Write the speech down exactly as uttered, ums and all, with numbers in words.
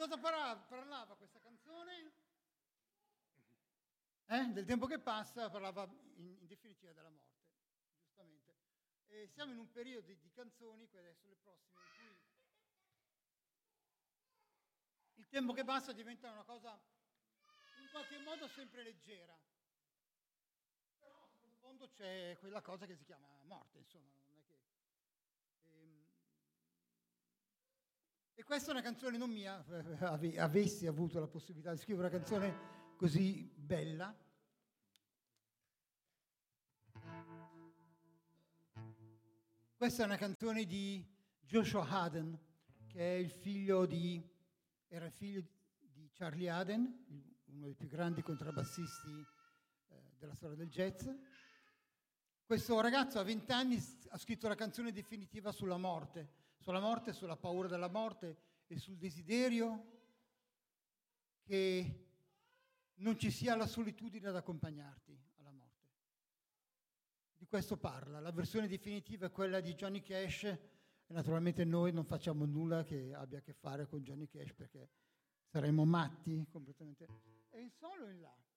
cosa parlava, parlava questa canzone? Eh? Del tempo che passa, parlava in, in definitiva della morte, giustamente. E siamo in un periodo di, di canzoni, que- adesso le prossime, in cui il tempo che passa diventa una cosa in qualche modo sempre leggera. Però sul fondo c'è quella cosa che si chiama morte, insomma, non è che... Ehm, E questa è una canzone non mia, ave- avessi avuto la possibilità di scrivere una canzone così bella. Questa è una canzone di Joshua Haden, che è il figlio di, era il figlio di Charlie Haden, uno dei più grandi contrabbassisti eh, della storia del jazz. Questo ragazzo a venti anni ha scritto la canzone definitiva sulla morte, sulla morte, sulla paura della morte e sul desiderio che non ci sia la solitudine ad accompagnarti alla morte. Di questo parla. La versione definitiva è quella di Johnny Cash e naturalmente noi non facciamo nulla che abbia a che fare con Johnny Cash perché saremmo matti completamente. E in solo in là.